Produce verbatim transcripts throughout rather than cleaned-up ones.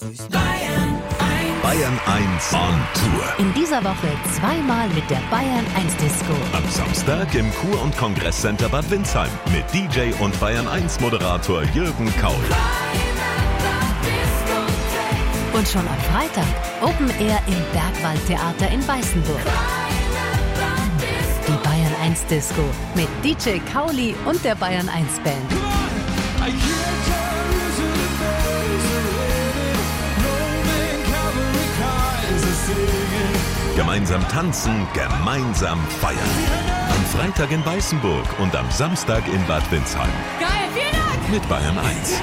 Bayern eins on Tour. In dieser Woche zweimal mit der Bayern eins Disco. Am Samstag im Kur- und Kongresscenter Bad Windsheim mit D J und Bayern eins Moderator Jürgen Kaul. Und schon am Freitag Open Air im Bergwaldtheater in Weißenburg. Die Bayern eins Disco mit D J Kauli und der Bayern eins Band. Gemeinsam tanzen, gemeinsam feiern. Am Freitag in Weißenburg und am Samstag in Bad Windsheim. Geil, vielen Dank! Mit Bayern eins.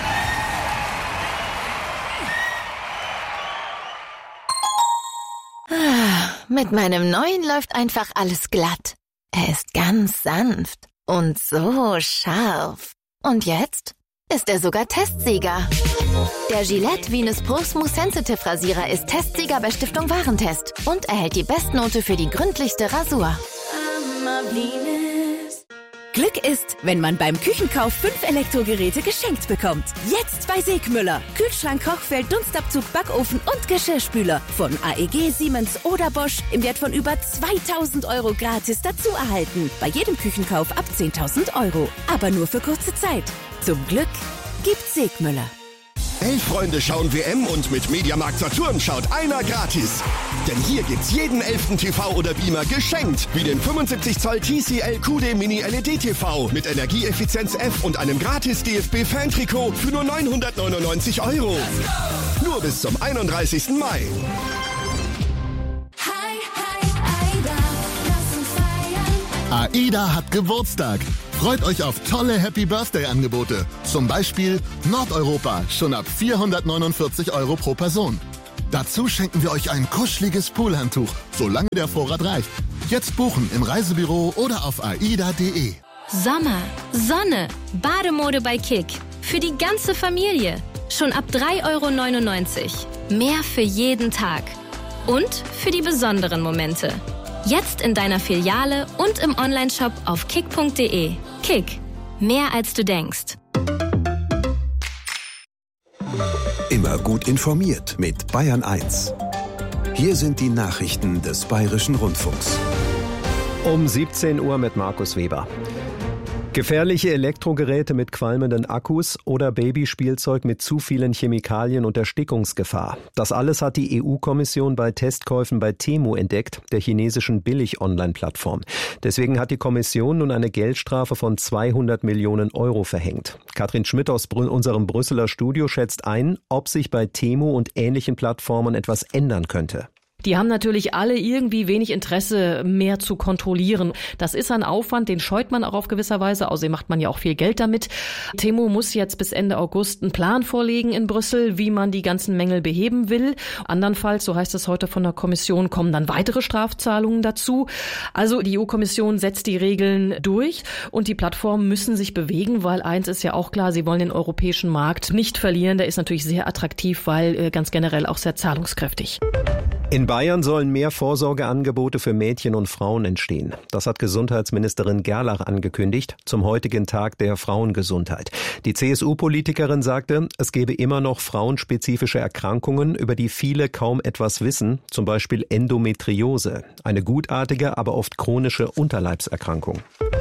Mit meinem neuen läuft einfach alles glatt. Er ist ganz sanft und so scharf. Und jetzt ist er sogar Testsieger. Der Gillette Venus Pro Smooth Sensitive Rasierer ist Testsieger bei Stiftung Warentest und erhält die Bestnote für die gründlichste Rasur. Glück ist, wenn man beim Küchenkauf fünf Elektrogeräte geschenkt bekommt. Jetzt bei Segmüller. Kühlschrank, Kochfeld, Dunstabzug, Backofen und Geschirrspüler. Von A E G, Siemens oder Bosch im Wert von über zweitausend Euro gratis dazu erhalten. Bei jedem Küchenkauf ab zehntausend Euro. Aber nur für kurze Zeit. Zum Glück gibt's Segmüller. Elf Freunde schauen W M und mit Mediamarkt Saturn schaut einer gratis. Denn hier gibt's jeden elften T V oder Beamer geschenkt. Wie den fünfundsiebzig Zoll T C L Q D Mini L E D T V mit Energieeffizienz F und einem gratis D F B-Fan-Trikot für nur neunhundertneunundneunzig Euro. Nur bis zum einunddreißigsten Mai. AIDA hat Geburtstag. Freut euch auf tolle Happy-Birthday-Angebote. Zum Beispiel Nordeuropa, schon ab vierhundertneunundvierzig Euro pro Person. Dazu schenken wir euch ein kuscheliges Poolhandtuch, solange der Vorrat reicht. Jetzt buchen im Reisebüro oder auf aida punkt de. Sommer, Sonne, Bademode bei Kick. Für die ganze Familie. Schon ab drei Euro neunundneunzig. Mehr für jeden Tag. Und für die besonderen Momente. Jetzt in deiner Filiale und im Onlineshop auf kick punkt de. Kick. Mehr als du denkst. Immer gut informiert mit Bayern eins. Hier sind die Nachrichten des Bayerischen Rundfunks. Um siebzehn Uhr mit Markus Weber. Gefährliche Elektrogeräte mit qualmenden Akkus oder Babyspielzeug mit zu vielen Chemikalien und Erstickungsgefahr. Das alles hat die E U-Kommission bei Testkäufen bei Temu entdeckt, der chinesischen Billig-Online-Plattform. Deswegen hat die Kommission nun eine Geldstrafe von zweihundert Millionen Euro verhängt. Katrin Schmidt aus Brü- unserem Brüsseler Studio schätzt ein, ob sich bei Temu und ähnlichen Plattformen etwas ändern könnte. Die haben natürlich alle irgendwie wenig Interesse, mehr zu kontrollieren. Das ist ein Aufwand, den scheut man auch auf gewisser Weise. Außerdem macht man ja auch viel Geld damit. Temu muss jetzt bis Ende August einen Plan vorlegen in Brüssel, wie man die ganzen Mängel beheben will. Andernfalls, so heißt es heute von der Kommission, kommen dann weitere Strafzahlungen dazu. Also die E U-Kommission setzt die Regeln durch und die Plattformen müssen sich bewegen, weil eins ist ja auch klar, sie wollen den europäischen Markt nicht verlieren. Der ist natürlich sehr attraktiv, weil ganz generell auch sehr zahlungskräftig. In Bayern sollen mehr Vorsorgeangebote für Mädchen und Frauen entstehen. Das hat Gesundheitsministerin Gerlach angekündigt zum heutigen Tag der Frauengesundheit. Die C S U-Politikerin sagte, es gebe immer noch frauenspezifische Erkrankungen, über die viele kaum etwas wissen, zum Beispiel Endometriose, eine gutartige, aber oft chronische Unterleibserkrankung.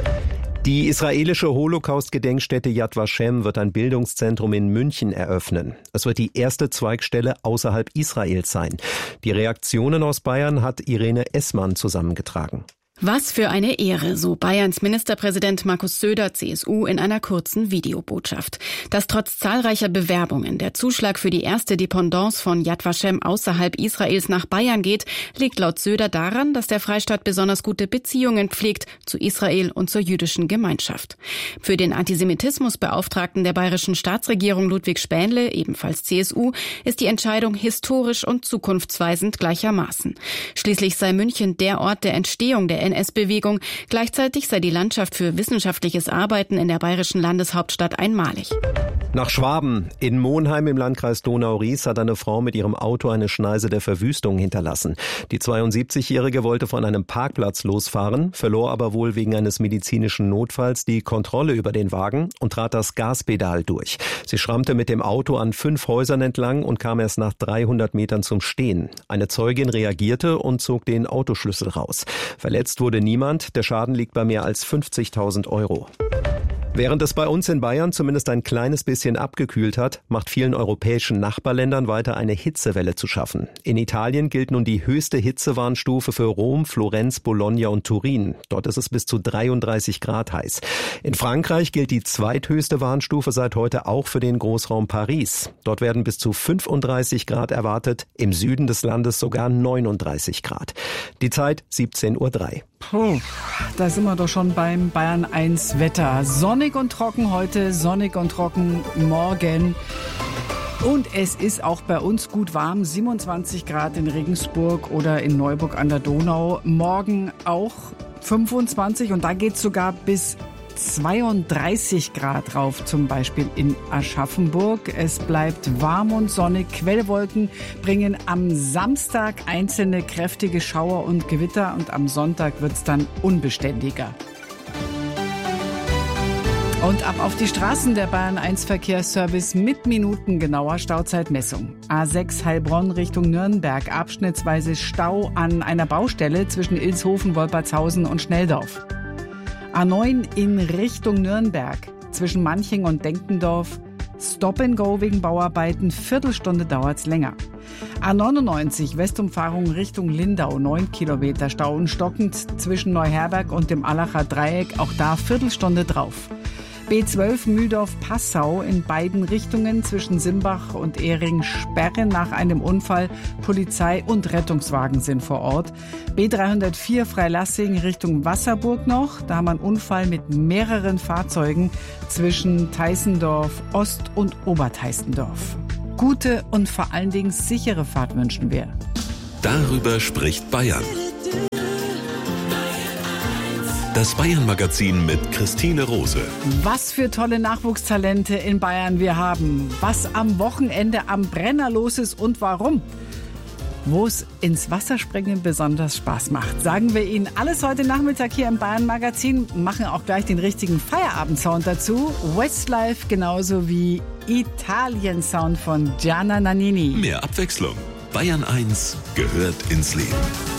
Die israelische Holocaust-Gedenkstätte Yad Vashem wird ein Bildungszentrum in München eröffnen. Es wird die erste Zweigstelle außerhalb Israels sein. Die Reaktionen aus Bayern hat Irene Essmann zusammengetragen. Was für eine Ehre, so Bayerns Ministerpräsident Markus Söder, C S U, in einer kurzen Videobotschaft. Dass trotz zahlreicher Bewerbungen der Zuschlag für die erste Dependance von Yad Vashem außerhalb Israels nach Bayern geht, liegt laut Söder daran, dass der Freistaat besonders gute Beziehungen pflegt zu Israel und zur jüdischen Gemeinschaft. Für den Antisemitismusbeauftragten der bayerischen Staatsregierung Ludwig Spähnle, ebenfalls C S U, ist die Entscheidung historisch und zukunftsweisend gleichermaßen. Schließlich sei München der Ort der Entstehung der N S-Bewegung. Gleichzeitig sei die Landschaft für wissenschaftliches Arbeiten in der bayerischen Landeshauptstadt einmalig. Nach Schwaben. In Monheim im Landkreis Donau-Ries hat eine Frau mit ihrem Auto eine Schneise der Verwüstung hinterlassen. Die zweiundsiebzigjährige wollte von einem Parkplatz losfahren, verlor aber wohl wegen eines medizinischen Notfalls die Kontrolle über den Wagen und trat das Gaspedal durch. Sie schrammte mit dem Auto an fünf Häusern entlang und kam erst nach dreihundert Metern zum Stehen. Eine Zeugin reagierte und zog den Autoschlüssel raus. Verletzt wurde niemand. Der Schaden liegt bei mehr als fünfzigtausend Euro. Während es bei uns in Bayern zumindest ein kleines bisschen abgekühlt hat, macht vielen europäischen Nachbarländern weiter eine Hitzewelle zu schaffen. In Italien gilt nun die höchste Hitzewarnstufe für Rom, Florenz, Bologna und Turin. Dort ist es bis zu dreiunddreißig Grad heiß. In Frankreich gilt die zweithöchste Warnstufe seit heute auch für den Großraum Paris. Dort werden bis zu fünfunddreißig Grad erwartet, im Süden des Landes sogar neununddreißig Grad. Die Zeit siebzehn Uhr drei. Puh, da sind wir doch schon beim Bayern eins Wetter. Sonnig und trocken heute, sonnig und trocken morgen. Und es ist auch bei uns gut warm, siebenundzwanzig Grad in Regensburg oder in Neuburg an der Donau. Morgen auch fünfundzwanzig und da geht es sogar bis zweiunddreißig Grad rauf, zum Beispiel in Aschaffenburg. Es bleibt warm und sonnig. Quellwolken bringen am Samstag einzelne kräftige Schauer und Gewitter und am Sonntag wird es dann unbeständiger. Und ab auf die Straßen der Bayern eins Verkehrsservice mit minutengenauer Stauzeitmessung. A sechs Heilbronn Richtung Nürnberg, abschnittsweise Stau an einer Baustelle zwischen Ilshofen, Wolpertshausen und Schnelldorf. A neun in Richtung Nürnberg, zwischen Manching und Denkendorf, Stop and Go wegen Bauarbeiten, Viertelstunde dauert's länger. A neunundneunzig Westumfahrung Richtung Lindau, neun Kilometer Stau und stockend zwischen Neuherberg und dem Allacher Dreieck, auch da Viertelstunde drauf. B zwölf Mühldorf-Passau in beiden Richtungen zwischen Simbach und Ehring Sperre nach einem Unfall. Polizei und Rettungswagen sind vor Ort. B dreihundertvier Freilassing Richtung Wasserburg noch. Da haben wir einen Unfall mit mehreren Fahrzeugen zwischen Teissendorf Ost und Oberteissendorf. Gute und vor allen Dingen sichere Fahrt wünschen wir. Darüber spricht Bayern. Das Bayern-Magazin mit Christine Rose. Was für tolle Nachwuchstalente in Bayern wir haben. Was am Wochenende am Brenner los ist und warum. Wo es ins Wasserspringen besonders Spaß macht. Sagen wir Ihnen alles heute Nachmittag hier im Bayern-Magazin. Machen auch gleich den richtigen Feierabend-Sound dazu. Westlife genauso wie Italien-Sound von Gianna Nannini. Mehr Abwechslung. Bayern eins gehört ins Leben.